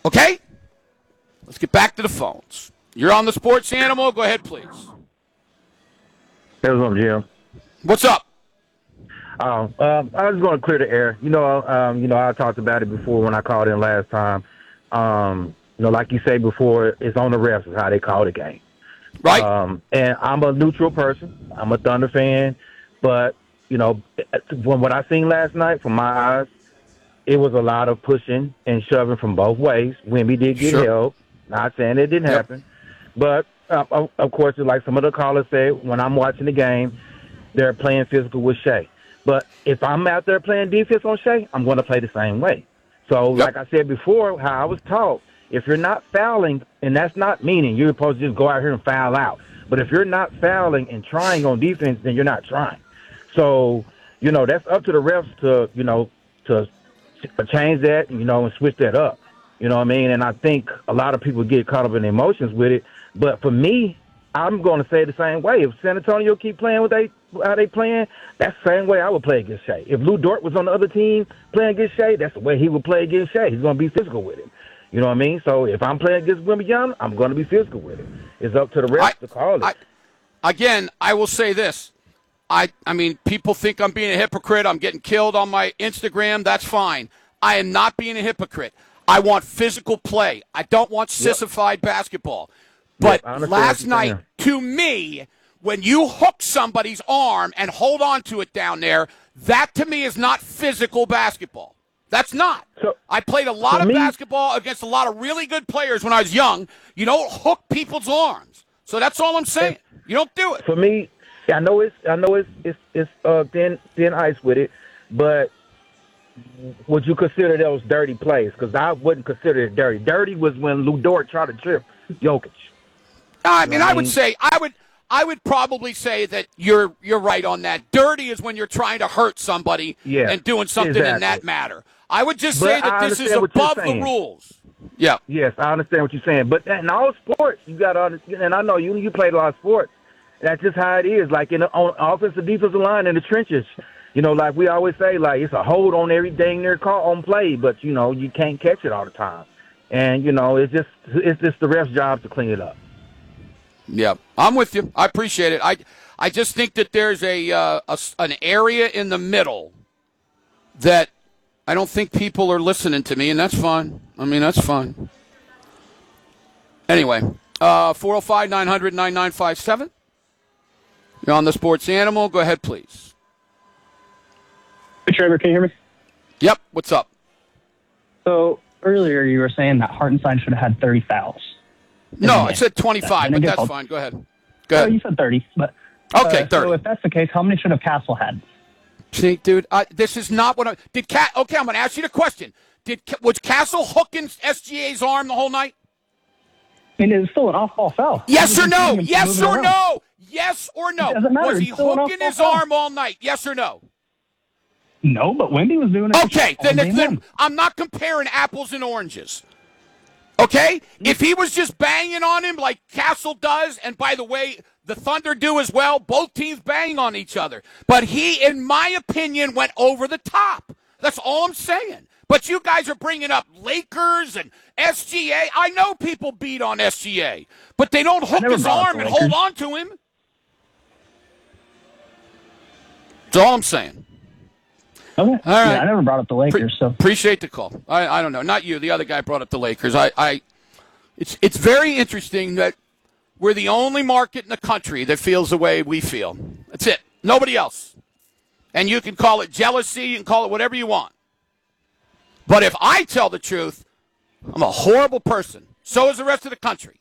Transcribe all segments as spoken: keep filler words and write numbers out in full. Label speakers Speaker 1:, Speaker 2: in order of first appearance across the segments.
Speaker 1: Okay? Let's get back to the phones. You're on the Sports Animal. Go ahead, please.
Speaker 2: Hey, what's up, Jim?
Speaker 1: What's up?
Speaker 2: Um, um, I was going to clear the air. You know, um, you know, I talked about it before when I called in last time. Um, you know, like you say before, it's on the refs is how they call the game.
Speaker 1: Right.
Speaker 2: Um, and I'm a neutral person. I'm a Thunder fan. But, you know, from what I seen last night, from my eyes, it was a lot of pushing and shoving from both ways. Wemby did get
Speaker 1: Sure.
Speaker 2: held. Not saying it didn't
Speaker 1: Yep.
Speaker 2: happen. But, uh, of, of course, like some of the callers said, when I'm watching the game, they're playing physical with Shea. But if I'm out there playing defense on Shea, I'm going to play the same way. So,
Speaker 1: Yep.
Speaker 2: like I said before, how I was taught, if you're not fouling, and that's not meaning you're supposed to just go out here and foul out. But if you're not fouling and trying on defense, then you're not trying. So, you know, that's up to the refs to, you know, to change that, you know, and switch that up. You know what I mean? And I think a lot of people get caught up in emotions with it. But for me, I'm going to say the same way. If San Antonio keep playing what they how they playing, that's the same way I would play against Shea. If Lou Dort was on the other team playing against Shea, that's the way he would play against Shea. He's going to be physical with him. You know what I mean? So if I'm playing against Wembanyama, I'm going to be physical with him. It's up to the refs
Speaker 1: I,
Speaker 2: to call it.
Speaker 1: I, again, I will say this. I, I mean, people think I'm being a hypocrite. I'm getting killed on my Instagram. That's fine. I am not being a hypocrite. I want physical play. I don't want sissified yep. basketball. But
Speaker 2: yep,
Speaker 1: last night, to me, when you hook somebody's arm and hold on to it down there, that to me is not physical basketball. That's not.
Speaker 2: So,
Speaker 1: I played a lot of
Speaker 2: me,
Speaker 1: basketball against a lot of really good players when I was young. You don't hook people's arms. So that's all I'm saying. You don't do it.
Speaker 2: For me, I know it's I know it's it's, it's uh, thin thin ice with it, but would you consider those dirty plays? Because I wouldn't consider it dirty. Dirty was when Lou Dort tried to trip Jokic.
Speaker 1: I mean,
Speaker 2: you know
Speaker 1: I
Speaker 2: mean?
Speaker 1: would say I would I would probably say that you're you're right on that. Dirty is when you're trying to hurt somebody
Speaker 2: yeah,
Speaker 1: and doing something
Speaker 2: exactly.
Speaker 1: in that matter. I would just
Speaker 2: but
Speaker 1: say that
Speaker 2: I
Speaker 1: this is
Speaker 2: above
Speaker 1: the rules. Yeah.
Speaker 2: Yes, I understand what you're saying. But in all sports, you got to understand, and I know you you played a lot of sports. That's just how it is. Like in the, on offensive, defensive line in the trenches, you know, like we always say, like it's a hold on every dang near call on play, but you know you can't catch it all the time. And you know it's just it's just the ref's job to clean it up.
Speaker 1: Yeah, I'm with you. I appreciate it. I I just think that there's a, uh, a an area in the middle that I don't think people are listening to me, and that's fine. I mean, that's fine. Anyway, uh, four oh five, nine hundred, nine nine five seven. You're on the Sports Animal. Go ahead, please.
Speaker 3: Hey, Trevor, can you hear me?
Speaker 1: Yep. What's up?
Speaker 3: So earlier you were saying that Hartenstein should have had thirty fouls.
Speaker 1: No, I said twenty-five, but that's
Speaker 3: called.
Speaker 1: fine. Go ahead. Go ahead.
Speaker 3: Oh, you said thirty. But,
Speaker 1: okay,
Speaker 3: uh,
Speaker 1: thirty.
Speaker 3: So if that's the case, how many should have Castle had?
Speaker 1: See, dude, uh, this is not what I did. Cat, okay, I'm going to ask you the question. Did was Castle hooking S G A's arm the whole night?
Speaker 3: I mean, it's still an off-ball foul.
Speaker 1: Yes or no? Yes or no? Yes or no?
Speaker 3: It doesn't matter.
Speaker 1: Was he hooking his
Speaker 3: foul.
Speaker 1: arm all night? Yes or no?
Speaker 3: No, but Wemby was doing it.
Speaker 1: Okay, then, then I'm not comparing apples and oranges. Okay? If he was just banging on him like Castle does, and by the way, the Thunder do as well, both teams bang on each other. But he, in my opinion, went over the top. That's all I'm saying. But you guys are bringing up Lakers and S G A. I know people beat on S G A, but they don't hook his arm and hold on to him. That's all I'm saying.
Speaker 3: Okay.
Speaker 1: All right.
Speaker 3: Yeah, I never brought up the Lakers,
Speaker 1: Pre-
Speaker 3: so
Speaker 1: appreciate the call. I, I don't know, not you. The other guy brought up the Lakers. I, I, it's it's very interesting that we're the only market in the country that feels the way we feel. That's it. Nobody else. And you can call it jealousy. You can call it whatever you want. But if I tell the truth, I'm a horrible person. So is the rest of the country.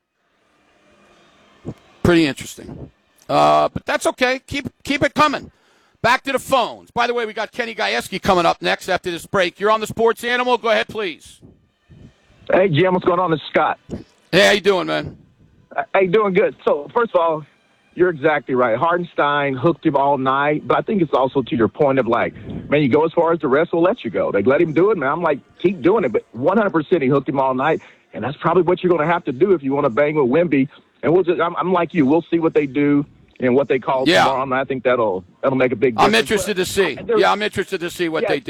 Speaker 1: Pretty interesting. Uh, but that's okay. Keep keep it coming. Back to the phones. By the way, we got Kenny Gajewski coming up next after this break. You're on the Sports Animal. Go ahead, please.
Speaker 4: Hey, Jim, what's going on? This is Scott.
Speaker 1: Hey, how you doing, man?
Speaker 4: Hey, doing good. So, first of all, you're exactly right. Hartenstein hooked him all night, but I think it's also to your point of, like, man, you go as far as the rest will let you go. They let him do it, man. I'm like, keep doing it. But one hundred percent he hooked him all night, and that's probably what you're going to have to do if you want to bang with Wemby. And we'll just, I'm, I'm like you. We'll see what they do and what they call
Speaker 1: yeah.
Speaker 4: tomorrow. And I think that'll that'll make a big difference.
Speaker 1: I'm interested to see. Yeah, I'm interested to see what
Speaker 4: yeah,
Speaker 1: they do.